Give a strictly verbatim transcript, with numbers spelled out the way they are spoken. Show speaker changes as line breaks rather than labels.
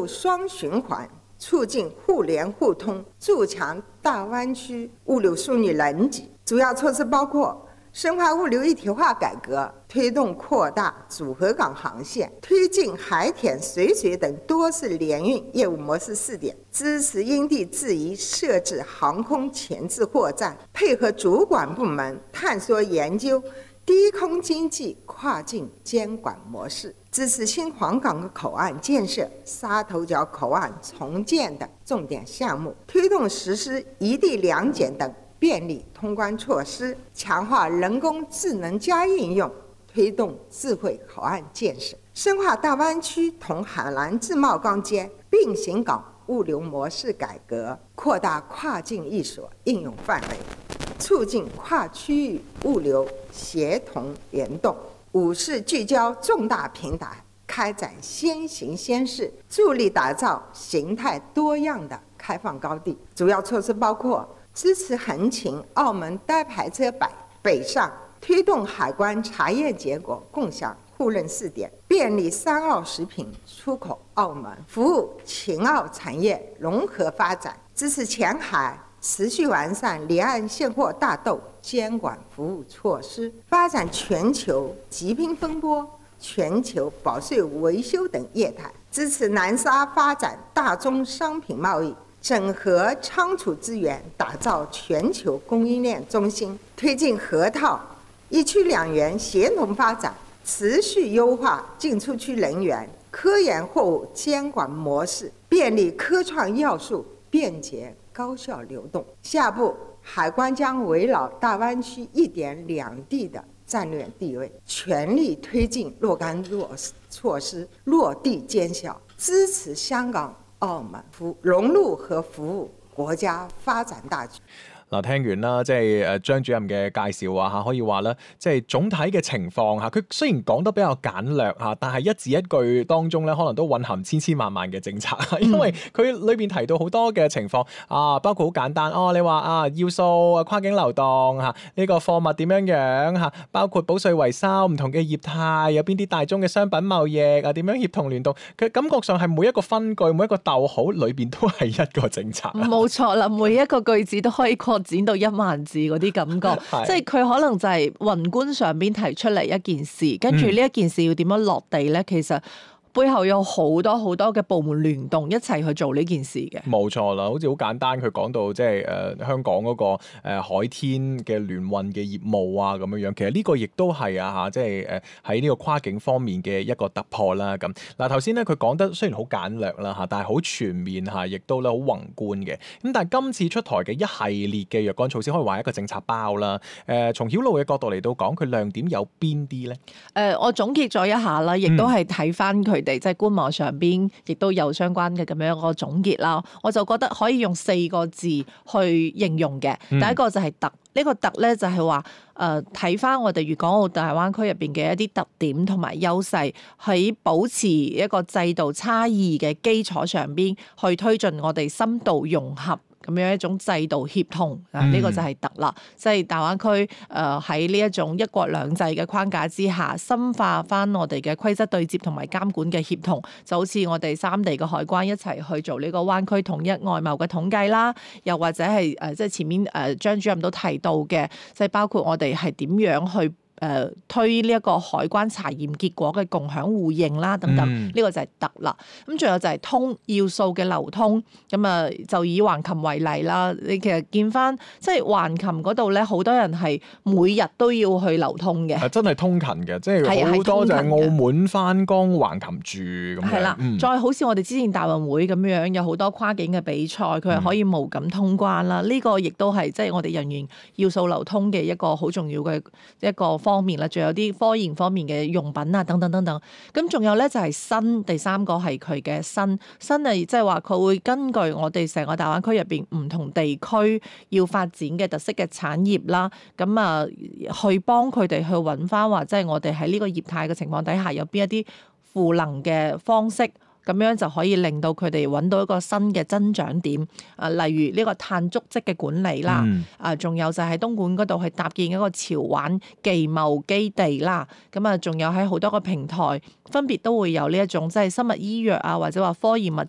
务雙循環，促進互聯互通，築強大灣區物流樞紐能級。主要措施包括深化物流一體化改革，推動擴大組合港航線，推進海鐵水水等多式聯運業務模式試點，支持因地制宜設置航空前置貨站，配合主管部門探索研究低空經濟跨境監管模式，支持新皇崗口岸建設、沙頭角口岸重建等重點項目，推動實施一地兩檢等便利通關措施，強化人工智能加應用，推動智慧口岸建設，深化大灣區同海南自貿港間並行港物流模式改革，擴大跨境一所應用範圍，促進跨區域物流協同聯動。五是聚焦重大平台，開展先行先試，助力打造形態多樣的開放高地。主要措施包括支持橫琴、澳門單排車北北上，推動海關查驗結果共享互認試點，便利三澳食品出口澳門，服務秦澳產業融合發展，支持前海持續完善離岸現貨大豆監管服務措施，發展全球疾病風波、全球保稅維修等業態，支持南沙發展大宗商品貿易，整合倉儲資源，打造全球供應鏈中心，推進河套一區兩園協同發展，持續優化進出區人員、科研貨物監管模式，便利科創要素，便捷高效流動。下步，海關將圍繞大灣區一點兩地的戰略地位，全力推進若干落措施落地見效，支持香港、澳門服融入和服務國家發展大局。
嗱，聽完啦，即係誒張主任嘅介紹啊嚇，可以話咧，即係總體嘅情況嚇，佢雖然講得比較簡略嚇，但係一字一句當中咧，可能都蘊含千千萬萬嘅政策，因為佢裏邊提到好多嘅情況啊，包括好簡單哦，你話啊要素啊跨境流動嚇，呢個貨物點樣樣嚇，包括保稅維修唔同嘅業態，有邊啲大宗嘅商品貿易啊，點樣協同聯動，佢感覺上係每一個分句每一個逗號裏邊都係一個政策。
冇錯啦，每一個句子都可以擴展到一萬字嗰啲感覺，即係佢可能就係宏觀上邊提出嚟一件事，跟住呢一件事要點樣落地咧？其實背後有好多好多嘅部門聯動一齊去做呢件事嘅。冇
錯啦，好似好簡單，佢講到即係誒香港嗰個誒海天嘅聯運嘅業務啊咁樣樣，其實呢個亦都係啊嚇，即係誒喺呢個跨境方面嘅一個突破啦。咁嗱頭先咧佢講得雖然好簡略啦嚇，但係好全面嚇，亦都咧好宏觀嘅。咁但係今次出台嘅一系列嘅若干措施，可以話一個政策包啦。誒從曉露嘅角度嚟到講，佢亮點有邊啲咧？
誒我總結咗一下啦，亦都係睇翻佢。即係官網上邊亦都有相關嘅咁樣一個總結啦，我就覺得可以用四個字去形容嘅。第一個就係特，呢個特咧就係話誒睇翻我哋粵港澳大灣區入邊嘅一啲特點同埋優勢，喺保持一個制度差異嘅基礎上邊去推進我哋深度融合。咁樣一種制度協同啊，呢、這個就係特啦，即、就、係、是、大灣區誒喺呢一種一國兩制嘅框架之下，深化翻我哋嘅規則對接同埋監管嘅協同，就好似我哋三地嘅海關一齊去做呢個灣區統一外貿嘅統計啦，又或者係誒即係前面誒張主任都提到嘅，即係包括我哋係點樣去。誒、呃、推呢一個海關查驗結果嘅共享互認啦，等等，呢、嗯、個就係特啦。咁仲有就係通要素嘅流通，咁啊就以橫琴為例啦。你其實見翻即係橫琴嗰度咧，好多人係每日都要去流通嘅，
真係通勤嘅，即係好多就係澳門翻工橫琴住咁樣。係啦，
嗯、再好似我哋之前大運會咁樣，有好多跨境嘅比賽，佢係可以無感通關啦。呢、嗯這個亦都係即係我哋人員要素流通嘅一個好重要嘅一個方面啦，仲有啲科研方面嘅用品啊，等等等等。咁仲有咧就係新，第三個係佢嘅新新係即係話佢會根據我哋成個大灣區入邊唔同地區要發展嘅特色嘅產業啦，咁啊去幫佢哋去揾翻話，即係我哋喺呢個業態嘅情況底下有邊一啲賦能嘅方式。咁樣就可以令到佢哋揾到一個新嘅增長點，啊，例如呢個碳足跡嘅管理啦，嗯、啊，仲有就係東莞嗰度去搭建一個潮玩技貿基地啦，咁啊，仲有喺好多個平台分別都會有呢一種即係生物醫藥啊，或者話科研物